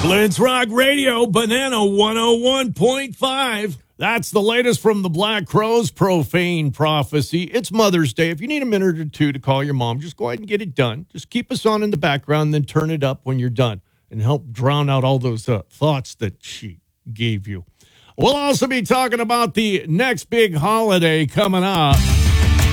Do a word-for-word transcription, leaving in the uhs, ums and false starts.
Blitz Rock Radio, Banana one oh one point five. That's the latest from the Black Crowes Profane Prophecy. It's Mother's Day. If you need a minute or two to call your mom, just go ahead and get it done. Just keep us on in the background, then turn it up when you're done and help drown out all those uh, thoughts that she gave you. We'll also be talking about the next big holiday coming up.